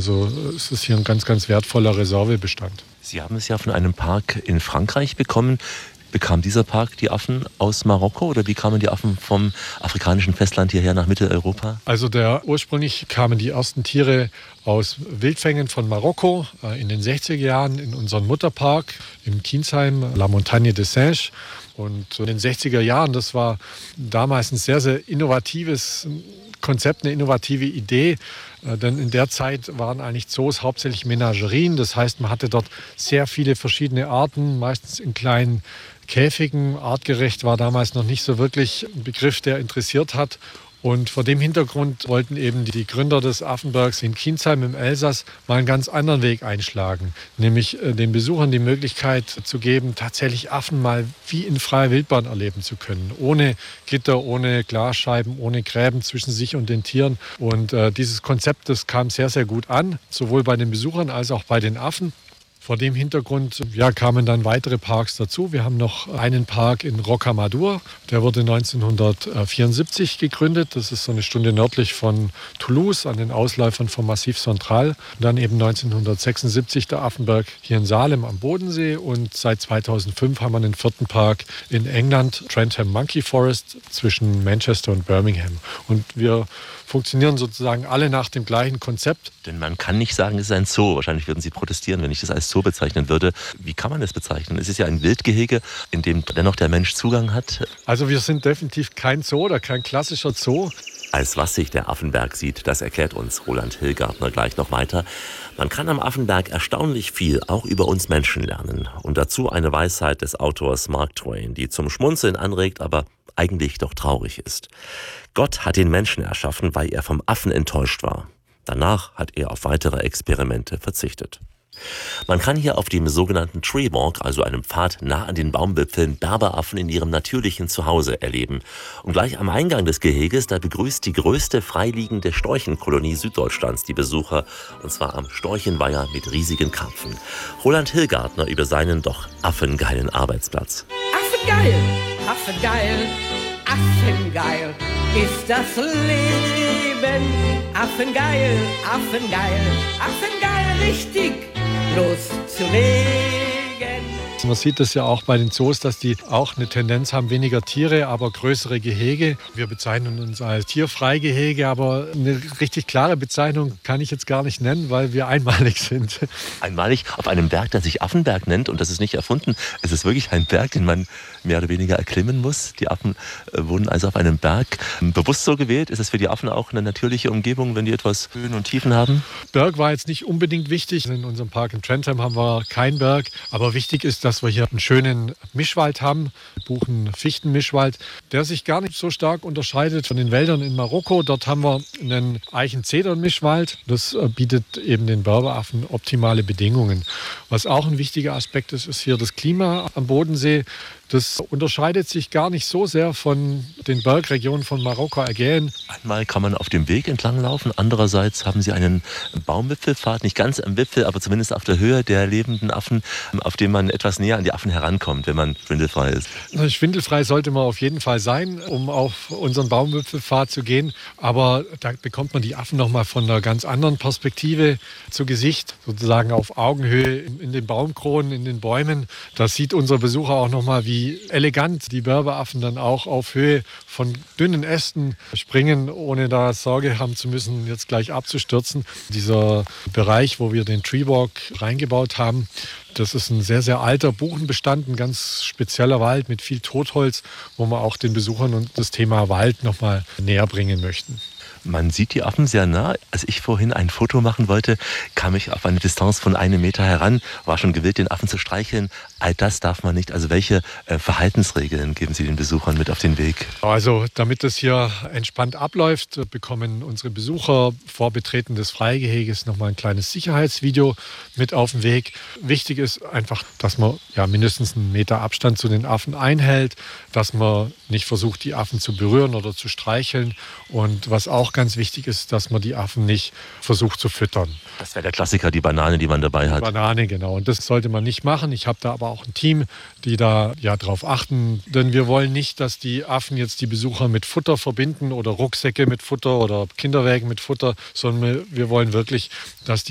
Also es ist hier ein ganz, ganz wertvoller Reservebestand. Sie haben es ja von einem Park in Frankreich bekommen. Bekam dieser Park die Affen aus Marokko oder wie kamen die Affen vom afrikanischen Festland hierher nach Mitteleuropa? Also ursprünglich kamen die ersten Tiere aus Wildfängen von Marokko in den 60er Jahren in unseren Mutterpark im Kienzheim, La Montagne des Singes. Und in den 60er Jahren, das war damals ein sehr, sehr innovatives Konzept, eine innovative Idee. Denn in der Zeit waren eigentlich Zoos hauptsächlich Menagerien. Das heißt, man hatte dort sehr viele verschiedene Arten, meistens in kleinen Käfigen. Artgerecht war damals noch nicht so wirklich ein Begriff, der interessiert hat. Und vor dem Hintergrund wollten eben die Gründer des Affenbergs in Kienzheim im Elsass mal einen ganz anderen Weg einschlagen. Nämlich den Besuchern die Möglichkeit zu geben, tatsächlich Affen mal wie in freier Wildbahn erleben zu können. Ohne Gitter, ohne Glasscheiben, ohne Gräben zwischen sich und den Tieren. Und dieses Konzept, das kam sehr, sehr gut an, sowohl bei den Besuchern als auch bei den Affen. Vor dem Hintergrund kamen dann weitere Parks dazu. Wir haben noch einen Park in Rocamadour. Der wurde 1974 gegründet. Das ist so eine Stunde nördlich von Toulouse, an den Ausläufern vom Massif Central. Und dann eben 1976 der Affenberg hier in Salem am Bodensee. Und seit 2005 haben wir einen vierten Park in England, Trentham Monkey Forest, zwischen Manchester und Birmingham. Und wir funktionieren sozusagen alle nach dem gleichen Konzept. Denn man kann nicht sagen, es ist ein Zoo. Wahrscheinlich würden Sie protestieren, wenn ich das als Zoo bezeichnen würde. Wie kann man das bezeichnen? Es ist ja ein Wildgehege, in dem dennoch der Mensch Zugang hat. Also wir sind definitiv kein Zoo oder kein klassischer Zoo. Als was sich der Affenberg sieht, das erklärt uns Roland Hillgartner gleich noch weiter. Man kann am Affenberg erstaunlich viel auch über uns Menschen lernen. Und dazu eine Weisheit des Autors Mark Twain, die zum Schmunzeln anregt, aber eigentlich doch traurig ist. Gott hat den Menschen erschaffen, weil er vom Affen enttäuscht war. Danach hat er auf weitere Experimente verzichtet. Man kann hier auf dem sogenannten Tree Walk, also einem Pfad nah an den Baumwipfeln, Berberaffen in ihrem natürlichen Zuhause erleben. Und gleich am Eingang des Geheges, da begrüßt die größte freiliegende Storchenkolonie Süddeutschlands die Besucher, und zwar am Storchenweiher mit riesigen Karpfen. Roland Hillgartner über seinen doch affengeilen Arbeitsplatz. Affengeil, affengeil, affengeil ist das Leben. Affengeil, affengeil, affengeil, richtig loszulegen. Man sieht das ja auch bei den Zoos, dass die auch eine Tendenz haben, weniger Tiere, aber größere Gehege. Wir bezeichnen uns als Tierfreigehege, aber eine richtig klare Bezeichnung kann ich jetzt gar nicht nennen, weil wir einmalig sind. Einmalig auf einem Berg, der sich Affenberg nennt, und das ist nicht erfunden. Es ist wirklich ein Berg, den man mehr oder weniger erklimmen muss. Die Affen wohnen also auf einem Berg. Bewusst so gewählt? Ist es für die Affen auch eine natürliche Umgebung, wenn die etwas Höhen und Tiefen haben? Berg war jetzt nicht unbedingt wichtig. In unserem Park in Trentham haben wir keinen Berg. Aber wichtig ist, dass wir hier einen schönen Mischwald haben, Buchen-Fichten-Mischwald, der sich gar nicht so stark unterscheidet von den Wäldern in Marokko. Dort haben wir einen Eichen-Zedern-Mischwald. Das bietet eben den Berberaffen optimale Bedingungen. Was auch ein wichtiger Aspekt ist, ist hier das Klima am Bodensee. Das unterscheidet sich gar nicht so sehr von den Bergregionen von Marokko, Ägäen. Einmal kann man auf dem Weg entlang laufen, andererseits haben Sie einen Baumwipfelpfad, nicht ganz am Wipfel, aber zumindest auf der Höhe der lebenden Affen, auf dem man etwas näher an die Affen herankommt, wenn man schwindelfrei ist. Schwindelfrei sollte man auf jeden Fall sein, um auf unseren Baumwipfelpfad zu gehen. Aber da bekommt man die Affen nochmal von einer ganz anderen Perspektive zu Gesicht, sozusagen auf Augenhöhe in den Baumkronen, in den Bäumen. Da sieht unser Besucher auch nochmal, wie elegant die Berberaffen dann auch auf Höhe von dünnen Ästen springen, ohne da Sorge haben zu müssen, jetzt gleich abzustürzen. Dieser Bereich, wo wir den Treewalk reingebaut haben, das ist ein sehr, sehr alter Buchenbestand, ein ganz spezieller Wald mit viel Totholz, wo wir auch den Besuchern und das Thema Wald noch mal näher bringen möchten. Man sieht die Affen sehr nah. Als ich vorhin ein Foto machen wollte, kam ich auf eine Distanz von 1 Meter heran, war schon gewillt, den Affen zu streicheln. All das darf man nicht. Also welche Verhaltensregeln geben Sie den Besuchern mit auf den Weg? Also damit das hier entspannt abläuft, bekommen unsere Besucher vor Betreten des Freigeheges nochmal ein kleines Sicherheitsvideo mit auf den Weg. Wichtig ist einfach, dass man mindestens 1 Meter Abstand zu den Affen einhält, dass man nicht versucht, die Affen zu berühren oder zu streicheln. Und was auch ganz wichtig ist, dass man die Affen nicht versucht zu füttern. Das wäre der Klassiker, die Banane, die man dabei hat. Die Banane, genau. Und das sollte man nicht machen. Ich habe da aber auch ein Team, die da drauf achten. Denn wir wollen nicht, dass die Affen jetzt die Besucher mit Futter verbinden oder Rucksäcke mit Futter oder Kinderwägen mit Futter, sondern wir wollen wirklich, dass die